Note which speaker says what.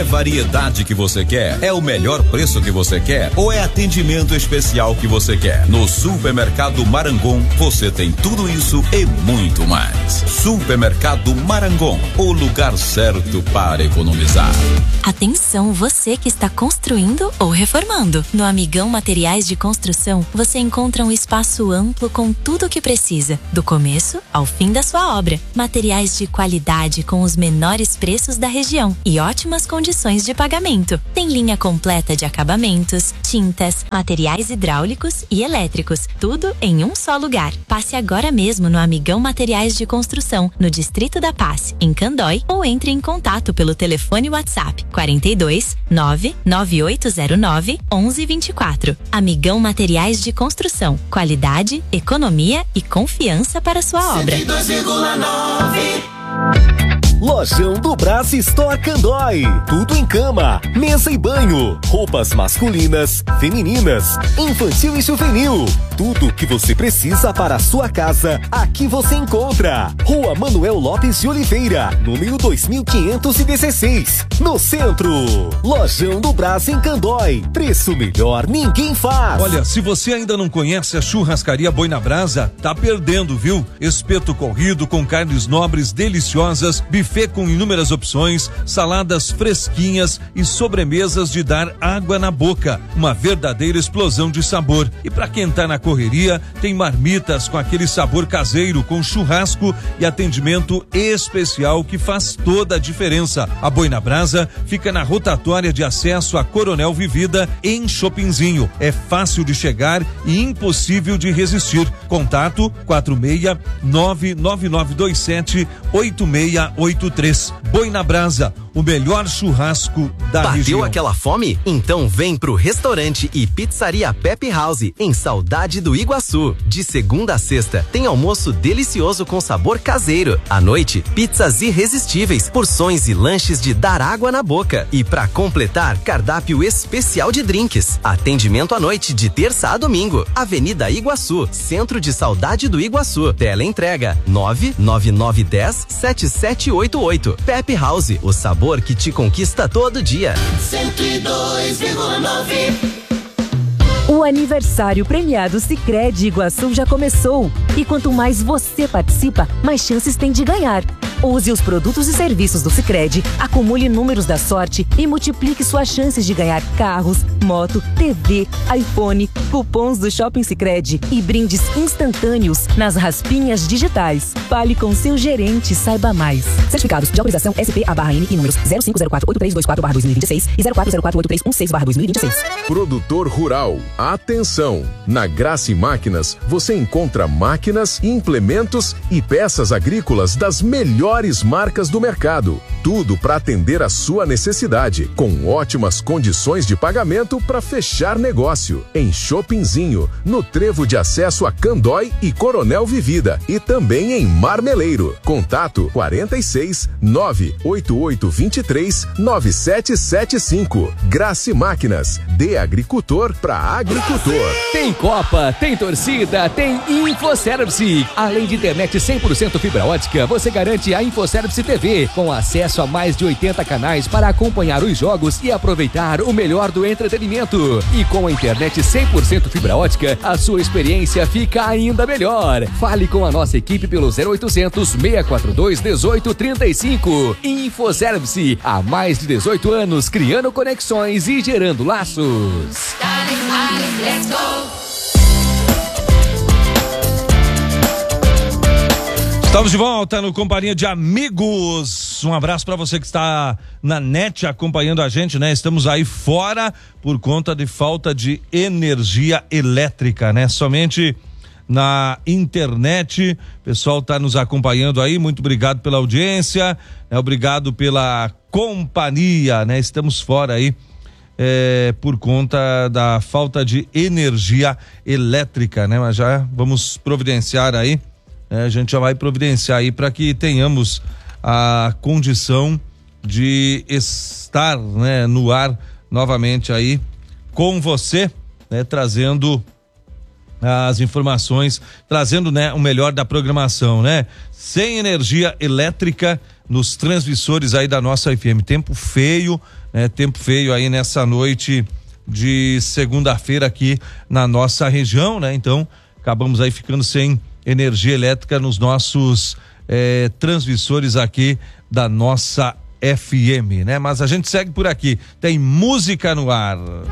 Speaker 1: variedade que você quer? É o melhor preço que você quer? Ou é atendimento especial que você quer? No Supermercado Marangon, você tem tudo isso e muito mais. Supermercado Marangon, o lugar certo para economizar.
Speaker 2: Atenção, você que está construindo ou reformando. No Amigão Materiais de Construção, você encontra um espaço amplo com tudo o que precisa, do começo ao fim da sua obra. Materiais de qualidade com os menores preços da região e ótimas condições de pagamento. Tem linha completa de acabamentos, tintas, materiais hidráulicos e elétricos, tudo em um só lugar. Passe agora mesmo no Amigão Materiais de Construção, no Distrito da Paz, em Candói, ou entre em contato pelo telefone WhatsApp 42 99809 1124. Amigão Materiais de Construção, qualidade, economia e confiança para sua obra.
Speaker 3: 102,9.
Speaker 4: Lojão do Brás Store Candói. Tudo em cama, mesa e banho, roupas masculinas, femininas, infantil e juvenil. Tudo que você precisa para a sua casa, aqui você encontra. Rua Manuel Lopes de Oliveira, número 2516, no centro. Lojão do Brás em Candói. Preço melhor ninguém faz.
Speaker 5: Olha, se você ainda não conhece a Churrascaria Boi na Brasa, tá perdendo, viu? Espeto corrido com carnes nobres deliciosas, buffet com inúmeras opções, saladas fresquinhas e sobremesas de dar água na boca. Uma verdadeira explosão de sabor. E para quem tá na correria, tem marmitas com aquele sabor caseiro, com churrasco e atendimento especial que faz toda a diferença. A Boi na Brasa fica na rotatória de acesso a Coronel Vivida, em Chopinzinho. É fácil de chegar e impossível de resistir. Contato 46 99927 8683. Boi na Brasa, o melhor churrasco da região.
Speaker 6: Bateu aquela fome? Então vem pro restaurante e pizzaria Pepe House, em Saudade do Iguaçu. De segunda a sexta, tem almoço delicioso com sabor caseiro. À noite, pizzas irresistíveis, porções e lanches de dar água na boca. E pra completar, cardápio especial de drinks. Atendimento à noite de terça a domingo. Avenida Iguaçu, centro de Saudade do Iguaçu. Teleentrega 99910 7788. Pepe House, o sabor que te conquista todo dia.
Speaker 3: 102,9.
Speaker 7: O aniversário premiado Sicredi Iguaçu já começou. E quanto mais você participa, mais chances tem de ganhar. Use os produtos e serviços do Sicredi, acumule números da sorte e multiplique suas chances de ganhar carros, moto, TV, iPhone, cupons do Shopping Sicredi e brindes instantâneos nas raspinhas digitais. Fale com seu gerente e saiba mais. Certificados de autorização SP/N e números 05048324/2026 e 04048316/2026.
Speaker 8: Produtor Rural, atenção! Na Graça Máquinas você encontra máquinas, implementos e peças agrícolas das melhores marcas do mercado. Tudo para atender a sua necessidade, com ótimas condições de pagamento para fechar negócio. Em Chopinzinho, no trevo de acesso a Candói e Coronel Vivida, e também em Marmeleiro. Contato 46 98823 9775. Graça Máquinas, de agricultor para agricultor.
Speaker 9: Tem Copa, tem torcida, tem InfoService. Além de internet 100% fibra ótica, você garante a InfoService TV, com acesso a mais de 80 canais para acompanhar os jogos e aproveitar o melhor do entretenimento. E com a internet 100% fibra ótica, a sua experiência fica ainda melhor. Fale com a nossa equipe pelo 0800 642 1835. InfoService, há mais de 18 anos, criando conexões e gerando laços.
Speaker 3: Let's go.
Speaker 5: Estamos de volta no Companhia de Amigos. Um abraço para você que está na net acompanhando a gente, né? Estamos aí fora por conta de falta de energia elétrica, né? Somente na internet. O pessoal está nos acompanhando aí. Muito obrigado pela audiência, né? Obrigado pela companhia, né? Estamos fora aí por conta da falta de energia elétrica, né? Mas já vamos providenciar aí. A gente já vai providenciar aí para que tenhamos a condição de estar, né, no ar novamente aí com você, né, trazendo as informações, trazendo, né, o melhor da programação, né? Sem energia elétrica nos transmissores aí da nossa FM. Tempo feio, né? Tempo feio aí nessa noite de segunda-feira aqui na nossa região, né? Então, acabamos aí ficando sem energia elétrica nos nossos transmissores aqui da nossa FM, né? Mas a gente segue por aqui. Tem música no ar.